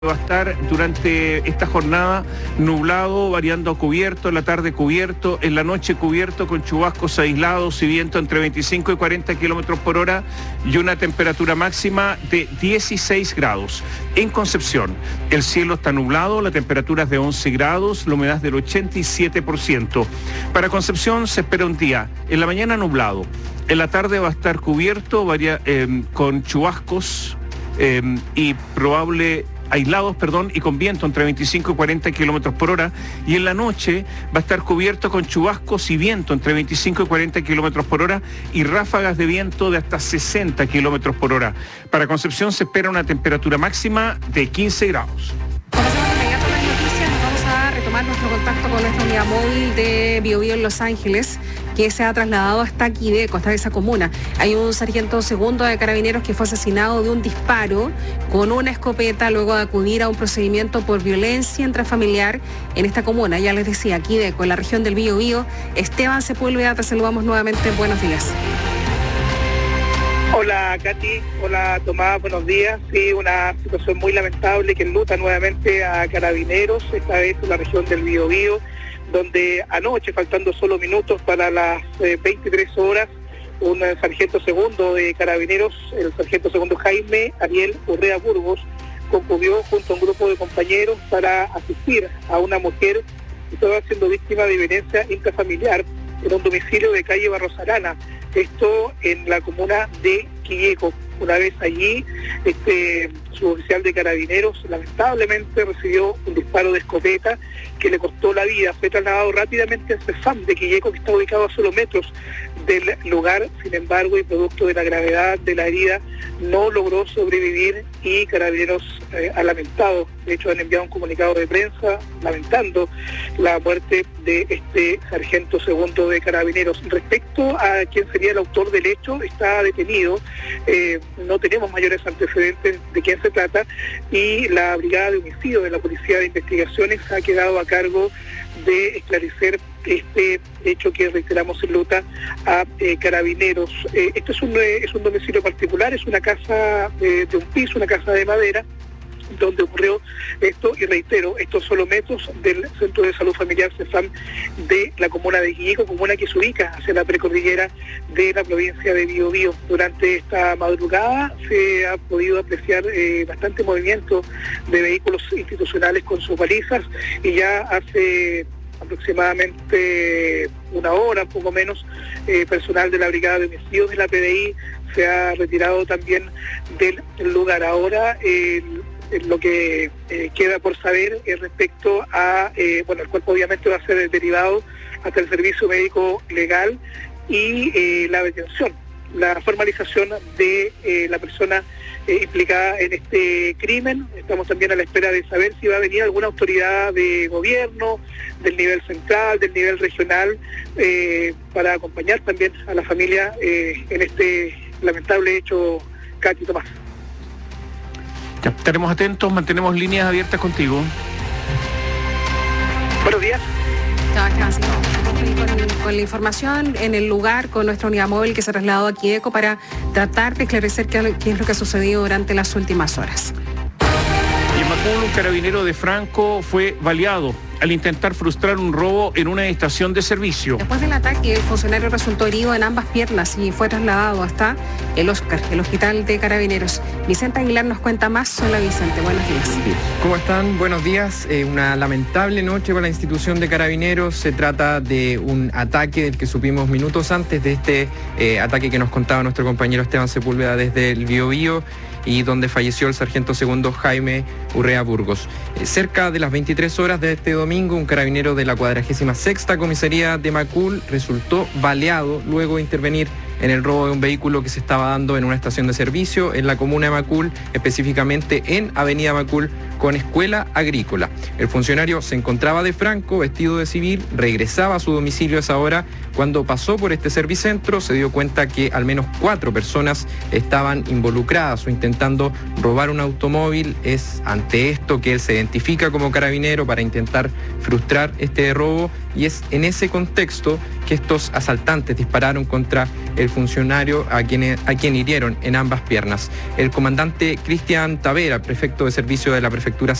Va a estar durante esta jornada nublado, variando a cubierto, en la tarde cubierto, en la noche cubierto con chubascos aislados y viento entre 25 y 40 kilómetros por hora y una temperatura máxima de 16 grados. En Concepción, el cielo está nublado, la temperatura es de 11 grados, la humedad es del 87%. Para Concepción se espera un día, en la mañana nublado, en la tarde va a estar cubierto, con chubascos y aislados, y con viento entre 25 y 40 kilómetros por hora, y en la noche va a estar cubierto con chubascos y viento entre 25 y 40 kilómetros por hora y ráfagas de viento de hasta 60 kilómetros por hora. Para Concepción se espera una temperatura máxima de 15 grados. Pasamos de inmediato a las noticias, nos vamos a retomar nuestro contacto con nuestra unidad móvil de Biobío en Los Ángeles, que se ha trasladado hasta Quideco, hasta esa comuna. Hay un sargento segundo de Carabineros que fue asesinado de un disparo con una escopeta luego de acudir a un procedimiento por violencia intrafamiliar en esta comuna. Ya les decía, Quideco, en la región del Biobío. Esteban Sepúlveda, te saludamos nuevamente. Buenos días. Hola Katy, hola Tomás, buenos días. Sí, una situación muy lamentable que enluta nuevamente a Carabineros, esta vez en la región del Biobío, donde anoche, faltando solo minutos para las 23 horas, un sargento segundo de Carabineros, el sargento segundo Jaime Ariel Urrea Burgos, concurrió junto a un grupo de compañeros para asistir a una mujer que estaba siendo víctima de violencia intrafamiliar en un domicilio de calle Barros Arana, esto en la comuna de Quideco. Una vez allí, suboficial de Carabineros lamentablemente recibió un disparo de escopeta que le costó la vida. Fue trasladado rápidamente al CEFAM de Quideco, que está ubicado a solo metros del lugar. Sin embargo, y producto de la gravedad de la herida, no logró sobrevivir y Carabineros ha lamentado. De hecho, han enviado un comunicado de prensa lamentando la muerte de este sargento segundo de Carabineros. Respecto a quién sería el autor del hecho, está detenido. No tenemos mayores antecedentes de quién se trata y la Brigada de Homicidio de la Policía de Investigaciones ha quedado a cargo de esclarecer este hecho que reiteramos en luta a Carabineros. Esto es un domicilio particular, es una casa de un piso, una casa de madera, donde ocurrió esto, y reitero, estos solo metros del Centro de Salud Familiar CEFAM de la comuna de Quideco, comuna que se ubica hacia la precordillera de la provincia de Biobío. Durante esta madrugada se ha podido apreciar bastante movimiento de vehículos institucionales con sus balizas, y ya hace aproximadamente una hora, poco menos, personal de la Brigada de Homicidios de la PDI se ha retirado también del lugar. Ahora lo que queda por saber es respecto a, el cuerpo obviamente va a ser derivado hasta el servicio médico legal y la detención, la formalización de la persona implicada en este crimen. Estamos también a la espera de saber si va a venir alguna autoridad de gobierno, del nivel central, del nivel regional, para acompañar también a la familia en este lamentable hecho. Katy, Tomás. Ya estaremos atentos, mantenemos líneas abiertas contigo. Buenos días. Con la información en el lugar, con nuestra unidad móvil que se trasladó a Quideco para tratar de esclarecer qué es lo que ha sucedido durante las últimas horas. Y en Macul, un carabinero de Franco fue baleado al intentar frustrar un robo en una estación de servicio. Después del ataque, el funcionario resultó herido en ambas piernas y fue trasladado hasta el Oscar, el hospital de Carabineros. Vicente Aguilar nos cuenta más. Hola Vicente, buenos días. ¿Cómo están? Buenos días. Una lamentable noche para la institución de Carabineros. Se trata de un ataque del que supimos minutos antes de este ataque que nos contaba nuestro compañero Esteban Sepúlveda desde el Biobío, y donde falleció el sargento segundo Jaime Urrea Burgos. Cerca de las 23 horas de este domingo, un carabinero de la 46ª comisaría de Macul resultó baleado luego de intervenir en el robo de un vehículo que se estaba dando en una estación de servicio en la comuna de Macul, específicamente en Avenida Macul con Escuela Agrícola. El funcionario se encontraba de Franco, vestido de civil, regresaba a su domicilio a esa hora. Cuando pasó por este servicentro se dio cuenta que al menos 4 personas estaban involucradas o intentando robar un automóvil. Es ante esto que él se identifica como carabinero para intentar frustrar este robo, y es en ese contexto que estos asaltantes dispararon contra el funcionario a quien hirieron en ambas piernas. El comandante Cristian Tavera, prefecto de servicio de la prefectura prefectura